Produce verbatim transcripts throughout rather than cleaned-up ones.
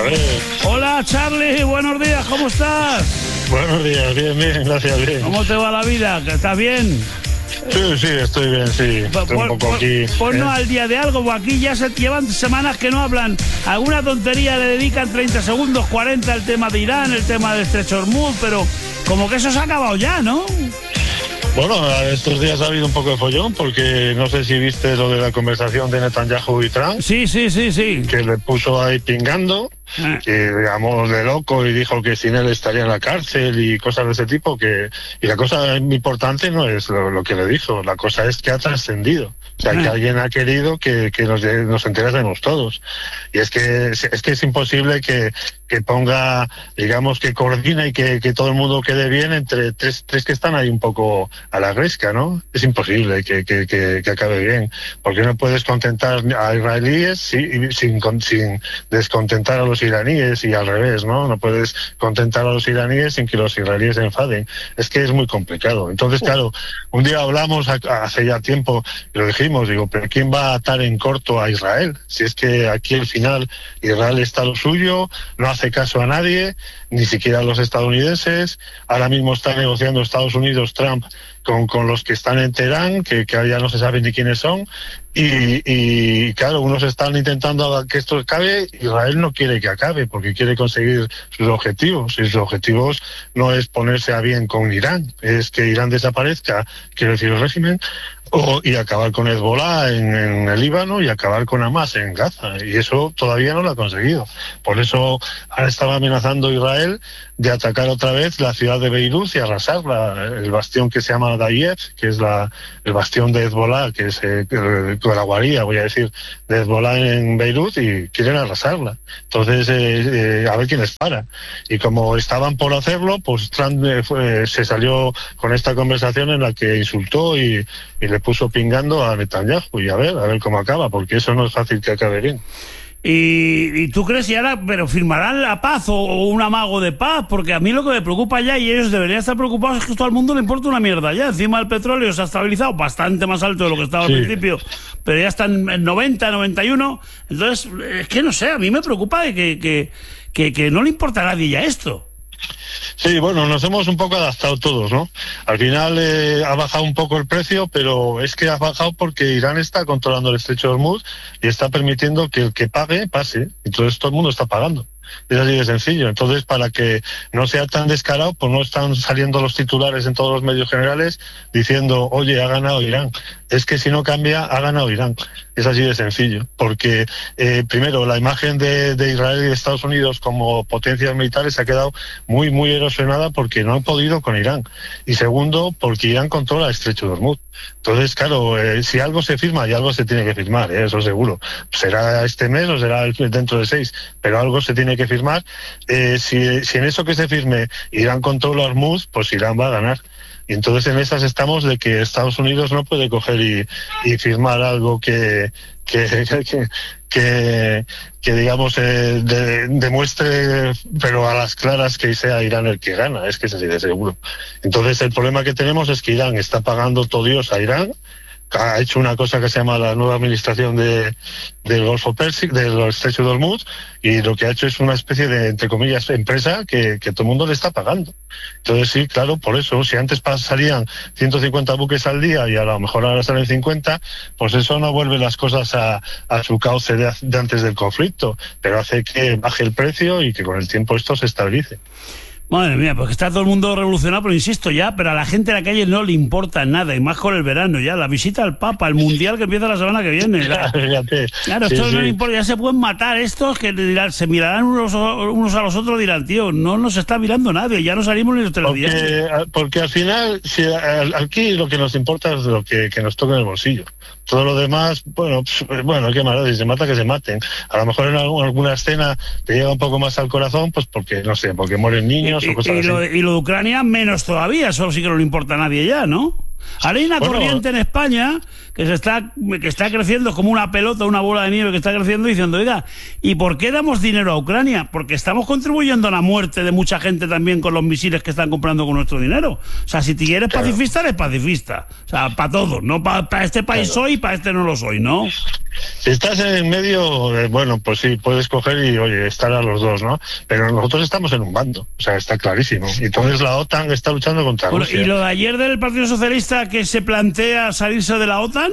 ver. Hola, Charlie, buenos días, ¿cómo estás? Buenos días, bien, bien, gracias, bien. ¿Cómo te va la vida? ¿Estás bien? Sí, sí, estoy bien, sí. Estoy Pon, un poco pon, aquí. Ponnos ¿eh? al día de algo, porque aquí ya se llevan semanas que no hablan. Alguna tontería le dedican treinta segundos, cuarenta al tema de Irán, el tema del Estrecho de Hormuz, pero como que eso se ha acabado ya, ¿no? Bueno, estos días ha habido un poco de follón, porque no sé si viste lo de la conversación de Netanyahu y Trump. Sí, sí, sí, sí. Que le puso ahí pingando, Ah. que llamó de loco y dijo que sin él estaría en la cárcel y cosas de ese tipo. que Y la cosa importante no es lo, lo que le dijo, la cosa es que ha trascendido. O sea, que alguien ha querido que, que nos, nos enterásemos todos. Y es que es que es imposible que, que ponga, digamos, que coordine y que, que todo el mundo quede bien entre tres, tres que están ahí un poco a la gresca, ¿no? Es imposible que, que, que, que acabe bien. Porque no puedes contentar a israelíes sin, sin, sin descontentar a los iraníes y al revés, ¿no? No puedes contentar a los iraníes sin que los israelíes se enfaden. Es que es muy complicado. Entonces, claro, un día hablamos hace ya tiempo y lo dijimos, digo, pero ¿quién va a atar en corto a Israel? Si es que aquí al final Israel está a lo suyo, no hace caso a nadie, ni siquiera a los estadounidenses. Ahora mismo está negociando Estados Unidos, Trump, con, con los que están en Teherán, que, que ya no se sabe ni quiénes son. Y, y claro, unos están intentando que esto acabe, Israel no quiere que acabe, porque quiere conseguir sus objetivos. Y sus objetivos no es ponerse a bien con Irán, es que Irán desaparezca, quiero decir el régimen, o, y acabar con Hezbollah en, en el Líbano y acabar con Hamas en Gaza. Y eso todavía no lo ha conseguido. Por eso ahora estaba amenazando Israel de atacar otra vez la ciudad de Beirut y arrasarla, el bastión que se llama Dayef, que es la, el bastión de Hezbollah, que es eh, la guarida, voy a decir, de Hezbollah en Beirut, y quieren arrasarla. Entonces, eh, eh, a ver quién les para. Y como estaban por hacerlo, pues Trump eh, fue, se salió con esta conversación en la que insultó y, y le puso pingando a Netanyahu. Y a ver, a ver cómo acaba, porque eso no es fácil que acabe bien. ¿Y, y tú crees que ahora, pero firmarán la paz o, o un amago de paz? Porque a mí lo que me preocupa ya, y ellos deberían estar preocupados, es que todo el mundo le importa una mierda ya. Encima el petróleo se ha estabilizado bastante más alto de lo que estaba sí. al principio, pero ya están en noventa, noventa y uno. Entonces, es que no sé, a mí me preocupa de que, que, que, que no le importa a nadie ya esto. Sí, bueno, nos hemos un poco adaptado todos, ¿no? Al final eh, ha bajado un poco el precio, pero es que ha bajado porque Irán está controlando el Estrecho de Hormuz y está permitiendo que el que pague, pase. Entonces todo el mundo está pagando. Es así de sencillo. Entonces, para que no sea tan descarado, pues no están saliendo los titulares en todos los medios generales diciendo, oye, ha ganado Irán. Es que si no cambia, ha ganado Irán. Es así de sencillo. Porque, eh, primero, la imagen de, de Israel y de Estados Unidos como potencias militares se ha quedado muy, muy erosionada porque no han podido con Irán. Y segundo, porque Irán controla el Estrecho de Hormuz. Entonces, claro, eh, si algo se firma, y algo se tiene que firmar, eh, eso seguro. Será este mes o será dentro de seis, pero algo se tiene que firmar. Eh, si, si en eso que se firme Irán controla Hormuz, pues Irán va a ganar. Y entonces en esas estamos de que Estados Unidos no puede coger y, y firmar algo que que, que, que, que digamos, eh, de, demuestre, pero a las claras, que sea Irán el que gana. Es que es así de seguro. Entonces el problema que tenemos es que Irán está pagando todo Dios a Irán. Ha hecho una cosa que se llama la nueva administración de, del Golfo Pérsico, del Estrecho de Hormuz, y lo que ha hecho es una especie de, entre comillas, empresa que, que todo el mundo le está pagando. Entonces sí, claro, por eso, si antes salían ciento cincuenta buques al día y a lo mejor ahora salen cincuenta, pues eso no vuelve las cosas a, a su cauce de, de antes del conflicto, pero hace que baje el precio y que con el tiempo esto se estabilice. Madre mía, pues está todo el mundo revolucionado, pero insisto ya, pero a la gente de la calle no le importa nada, y más con el verano ya, la visita al Papa, el Mundial que empieza la semana que viene. La... Claro, esto sí, no sí. le importa, ya se pueden matar estos que dirán, se mirarán unos, unos a los otros, dirán, tío, no nos está mirando nadie, ya no salimos ni los telediarios. Porque, porque al final, si aquí lo que nos importa es lo que, que nos toque en el bolsillo. Todo lo demás, bueno, pues, bueno, qué malo, si se mata, que se maten. A lo mejor en alguna escena te llega un poco más al corazón, pues porque, no sé, porque mueren niños y, o cosas y así. Lo, y lo de Ucrania menos todavía, eso sí que no le importa a nadie ya, ¿no? Ahora hay una bueno, corriente en España que se está que está creciendo como una pelota, una bola de nieve que está creciendo, diciendo, oiga, ¿y por qué damos dinero a Ucrania? Porque estamos contribuyendo a la muerte de mucha gente también con los misiles que están comprando con nuestro dinero. O sea, si te quieres claro. pacifista, eres pacifista. O sea, para todos, no para pa este país claro. soy y para este no lo soy, ¿no? Si estás en el medio, eh, bueno, pues sí, puedes coger y, oye, estar a los dos, ¿no? Pero nosotros estamos en un bando, o sea, está clarísimo. Y entonces la OTAN está luchando contra bueno, Rusia. ¿Y lo de ayer del Partido Socialista que se plantea salirse de la OTAN?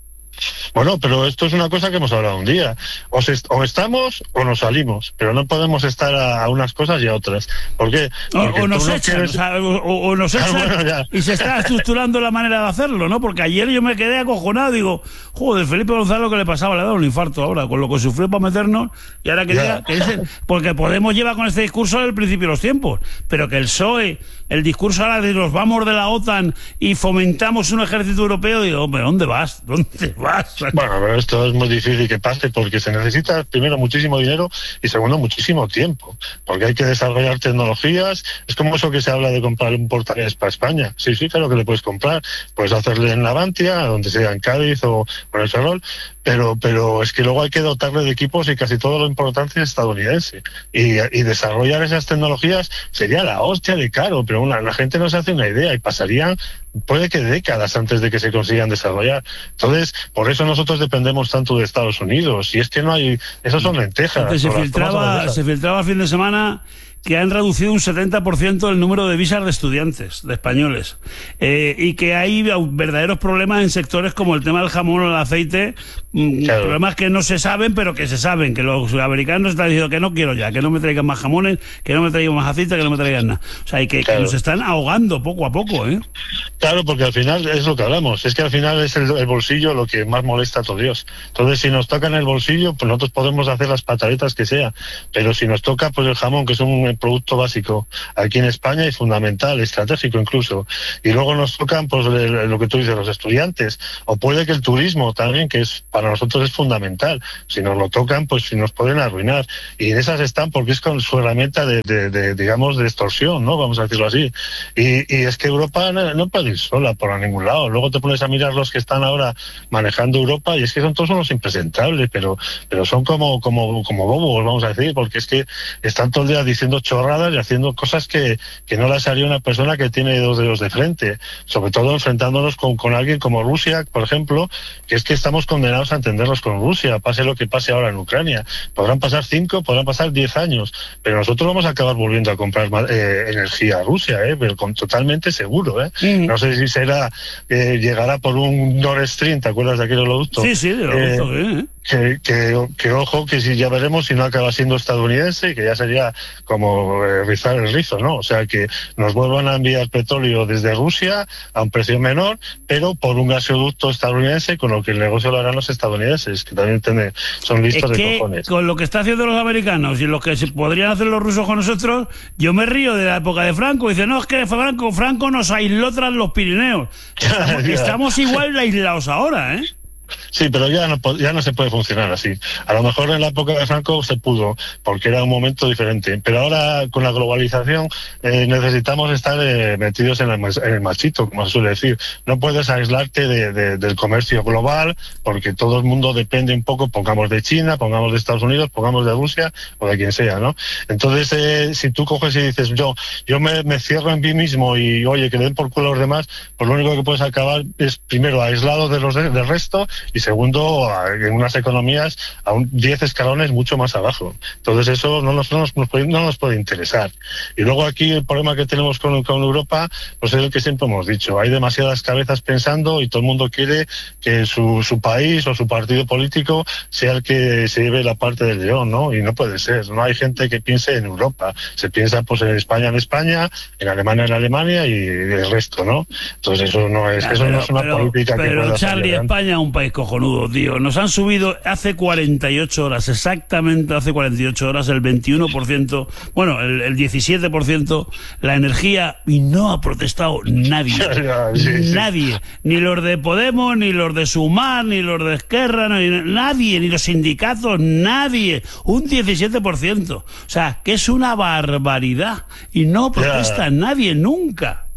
Bueno, pero esto es una cosa que hemos hablado un día. O, est o estamos o nos salimos, pero no podemos estar a, a unas cosas y a otras. ¿Por qué? O, o nos no echan, quieres... o, sea, o, o nos echan ah, bueno, y se está estructurando la manera de hacerlo, ¿no? Porque ayer yo me quedé acojonado, digo, joder, Felipe Gonzalo, ¿qué le pasaba? Le ha dado un infarto ahora, con lo que sufrió para meternos, y ahora quería que dice, porque Podemos lleva con este discurso al principio de los tiempos, pero que el P S O E, el discurso ahora de nos vamos de la OTAN y fomentamos un ejército europeo, digo, hombre, ¿dónde vas? ¿Dónde vas? Bueno, pero esto es muy difícil que pase porque se necesita primero muchísimo dinero y segundo muchísimo tiempo, porque hay que desarrollar tecnologías. Es como eso que se habla de comprar un portaaviones para España. Sí, sí, claro que le puedes comprar, puedes hacerle en Navantia, donde sea en Cádiz o en el Ferrol, pero pero es que luego hay que dotarle de equipos y casi todo lo importante es estadounidense. Y, y desarrollar esas tecnologías sería la hostia de caro, pero una, la gente no se hace una idea y pasarían, puede que décadas antes de que se consigan desarrollar. Entonces, por eso nosotros dependemos tanto de Estados Unidos. Y es que no hay, eso son lentejas. Se filtraba, se filtraba el fin de semana que han reducido un setenta por ciento el número de visas de estudiantes, de españoles, eh, y que hay verdaderos problemas en sectores como el tema del jamón o el aceite, claro. Problemas que no se saben, pero que se saben, que los americanos están diciendo que no quiero ya, que no me traigan más jamones, que no me traigan más aceite, que no me traigan nada. O sea, y que, claro. que nos están ahogando poco a poco, ¿eh? Claro, porque al final es lo que hablamos, es que al final es el, el bolsillo lo que más molesta a todo Dios. Entonces, si nos toca en el bolsillo, pues nosotros podemos hacer las pataletas que sea, pero si nos toca pues el jamón, que es un producto básico aquí en España y fundamental, estratégico incluso, y luego nos tocan pues lo que tú dices, los estudiantes, o puede que el turismo también, que es para nosotros es fundamental. Si nos lo tocan, pues si nos pueden arruinar, y en esas están porque es con su herramienta de, de, de digamos de extorsión, ¿no? Vamos a decirlo así. Y, y es que Europa no, no puede ir sola por a ningún lado. Luego te pones a mirar los que están ahora manejando Europa y es que son todos unos impresentables, pero pero son como como como bobos, vamos a decir, porque es que están todo el día diciendo chorradas y haciendo cosas que, que no las haría una persona que tiene dos dedos de frente, sobre todo enfrentándonos con, con alguien como Rusia, por ejemplo, que es que estamos condenados a entendernos con Rusia, pase lo que pase ahora en Ucrania. Podrán pasar cinco, podrán pasar diez años, pero nosotros vamos a acabar volviendo a comprar eh, energía a Rusia, eh, pero con, totalmente seguro. Eh. Mm. No sé si será, eh, llegará por un Nord Stream, ¿te acuerdas de aquel oleoducto? Sí, sí, de oleoducto, eh, ¿eh? Que, que, que ojo, que si ya veremos si no acaba siendo estadounidense, y que ya sería como eh, rizar el rizo, ¿no? O sea, que nos vuelvan a enviar petróleo desde Rusia a un precio menor, pero por un gasoducto estadounidense, con lo que el negocio lo harán los estadounidenses, que también tiene, son listos es que de cojones. Con lo que están haciendo los americanos y lo que se podrían hacer los rusos con nosotros, yo me río de la época de Franco. Dice, no, es que Franco, Franco nos aisló tras los Pirineos. Estamos, estamos igual aislados ahora, ¿eh? Sí, pero ya no, ya no se puede funcionar así. A lo mejor en la época de Franco se pudo, porque era un momento diferente. Pero ahora, con la globalización, eh, necesitamos estar eh, metidos en el, en el machito, como se suele decir. No puedes aislarte de, de, del comercio global, porque todo el mundo depende un poco, pongamos de China, pongamos de Estados Unidos, pongamos de Rusia, o de quien sea, ¿no? Entonces, eh, si tú coges y dices, yo yo me, me cierro en mí mismo y, oye, que le den por culo a los demás, pues lo único que puedes acabar es, primero, aislado de los de, del resto, y segundo, en unas economías a un diez escalones mucho más abajo. Entonces eso no nos, no nos, no nos puede interesar. Y luego aquí el problema que tenemos con, con Europa, pues es el que siempre hemos dicho. Hay demasiadas cabezas pensando y todo el mundo quiere que su, su país o su partido político sea el que se lleve la parte del león, ¿no? Y no puede ser. No hay gente que piense en Europa. Se piensa pues en España en España, en Alemania en Alemania y el resto, ¿no? Entonces eso no es, eso pero, no es una pero, política pero, que pueda Charlie, España es un país cojonudo, tío. Nos han subido hace cuarenta y ocho horas, exactamente hace cuarenta y ocho horas, el veintiuno por ciento, bueno, el, el diecisiete por ciento la energía, y no ha protestado nadie. sí, sí. Nadie. Ni los de Podemos, ni los de Sumar, ni los de Esquerra, ni, nadie, ni los sindicatos, nadie. Un diecisiete por ciento. O sea, que es una barbaridad. Y no protesta yeah. nadie nunca.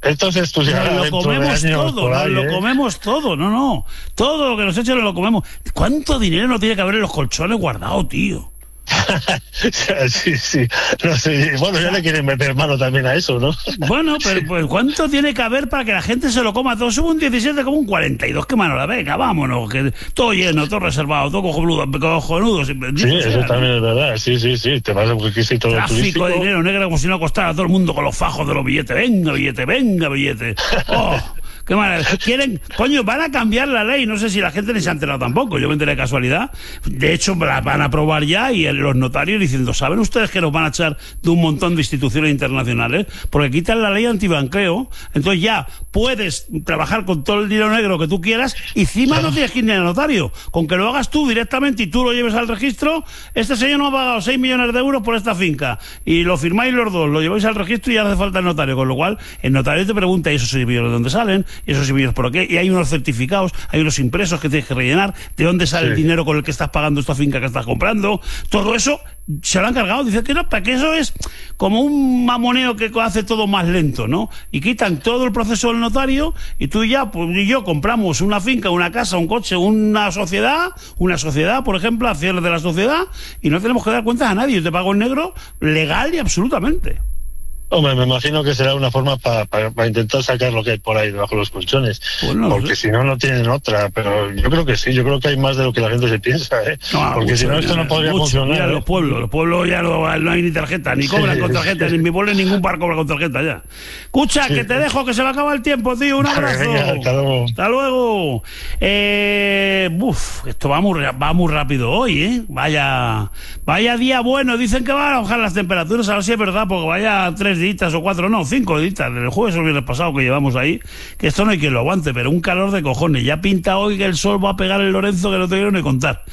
Esto se estudiará Nos lo dentro de comemos años todo, por nos ahí, lo ¿eh? comemos todo, no, no. Todo lo que nos echen nos lo comemos. ¿Cuánto dinero no tiene que haber en los colchones guardado, tío? Sí, sí, no sé. Bueno, ya le quieren meter mano también a eso, ¿no? Bueno, pero pues ¿cuánto tiene que haber para que la gente se lo coma todo? Sube un diecisiete como un cuarenta y dos, que mano la venga, vámonos, que todo lleno, todo reservado, todo cojonudo, cojonudo. Sí, eso sea, también es verdad, sí, sí, sí, te vas a un requisito tráfico turístico. de dinero negro como si no costara a todo el mundo con los fajos de los billetes, venga billete, venga billete. Oh, qué maravilla. Quieren, coño, van a cambiar la ley, no sé si la gente ni se ha enterado tampoco, yo me enteré de casualidad. De hecho, la van a aprobar ya y los notarios diciendo, ¿saben ustedes que nos van a echar de un montón de instituciones internacionales? Porque quitan la ley antibanqueo, entonces ya puedes trabajar con todo el dinero negro que tú quieras y encima no tienes que ir ni al notario. Con que lo hagas tú directamente y tú lo lleves al registro, este señor no ha pagado seis millones de euros por esta finca y lo firmáis los dos, lo lleváis al registro y ya no hace falta el notario, con lo cual el notario te pregunta, ¿y esos seis millones de dónde salen? ¿Y esos seis millones por qué? Y hay unos certificados, hay unos impresos que tienes que rellenar, ¿de dónde sale sí. el dinero con el que estás pagando esta finca que estás comprando? Todo eso se lo han cargado, dicen que no, para que eso es como un mamoneo que hace todo más lento, ¿no? Y quitan todo el proceso del notario y tú y ya, pues y yo compramos una finca, una casa, un coche, una sociedad, una sociedad, por ejemplo, acciones de la sociedad, y no tenemos que dar cuentas a nadie, yo te pago en negro, legal y absolutamente. Hombre, me imagino que será una forma para pa, pa intentar sacar lo que hay por ahí debajo de los colchones, pues no, porque si no, no tienen otra, pero yo creo que sí, yo creo que hay más de lo que la gente se piensa, ¿eh? No, porque mucho, si no, esto no podría mucho, funcionar. Mira, ¿eh? Los pueblos, los pueblos ya no, no hay ni tarjeta, ni cobran sí, con tarjeta, sí. ni en mi pueblo ningún bar cobra con tarjeta ya. Escucha, sí. que te dejo, que se me acaba el tiempo, tío, un abrazo. Venga, hasta luego. Hasta luego. Eh, uf, esto va muy, va muy rápido hoy, ¿eh? Vaya, vaya día bueno, dicen que van a bajar las temperaturas, a ver si es verdad, porque vaya tres días o cuatro, no, cinco días del jueves o el viernes pasado que llevamos ahí, que esto no hay quien lo aguante, pero un calor de cojones. Ya pinta hoy que el sol va a pegar el Lorenzo, que no te quiero ni contar.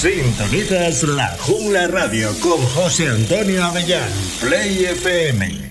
Sintonizas la Jungla Radio con José Antonio Avellán, Play F M.